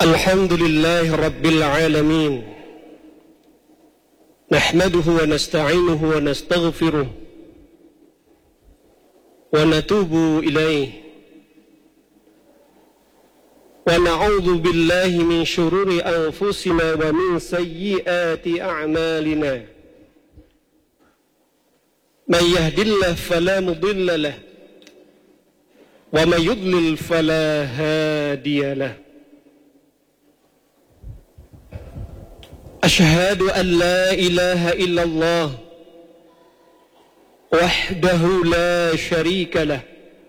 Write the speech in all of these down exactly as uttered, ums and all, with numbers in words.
الحمد لله رب العالمين، نحمده ونستعينه ونستغفره ونتوب إليه، ونعوذ بالله من شرور أنفسنا ومن سيئات أعمالنا. من يهد الله فلا مضل له، ومن يضلل فلا هادي له. أشهد أن لا إله إلا الله وحده لا شريك له،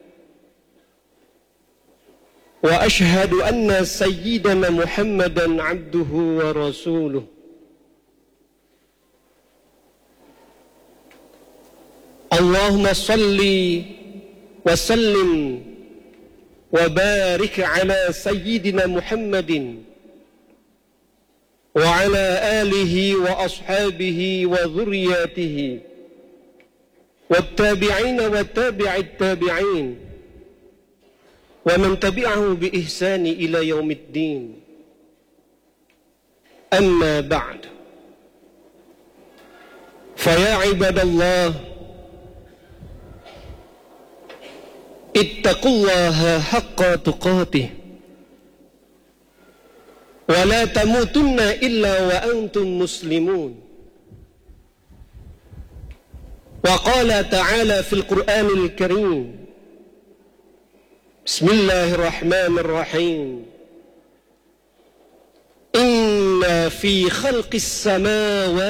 وأشهد أن سيدنا محمدًا عبده ورسوله. اللهم صل وسلم وبارك على سيدنا محمد وعلى آله وأصحابه وذرياته والتابعين والتابع التابعين ومن تبعه بإحسان إلى يوم الدين. أما بعد، فيا عباد الله، اتقوا الله حق تقاته ولا تموتن إلا وأنتم مسلمون. وقال تعالى في القرآن الكريم: بسم الله الرحمن الرحيم، إن في خلق السماوات